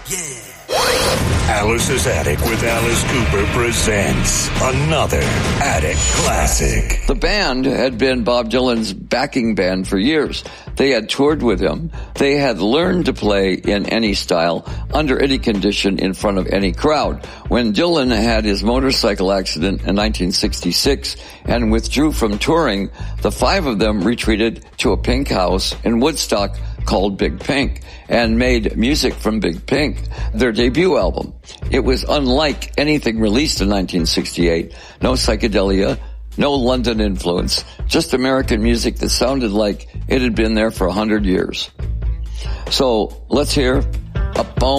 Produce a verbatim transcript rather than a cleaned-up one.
Alice's Attic with Alice Cooper presents another Attic Classic. The band had been Bob Dylan's backing band for years. They had toured with him. They had learned to play in any style, under any condition, in front of any crowd. When Dylan had his motorcycle accident in nineteen sixty-six and withdrew from touring, the five of them retreated to a pink house in Woodstock called Big Pink and made music from Big Pink, their debut album. It was unlike anything released in nineteen sixty-eight. No psychedelia, no London influence, just American music that sounded like it had been there for a hundred years. So let's hear A Bone